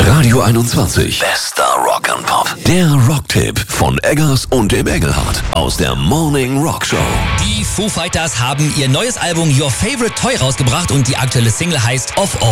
Radio 21. Bester Rock and Pop. Der Rocktipp von Eggers und dem Engelhardt aus der Morning Rock Show. Die Foo Fighters haben ihr neues Album Your Favorite Toy rausgebracht und die aktuelle Single heißt Of All.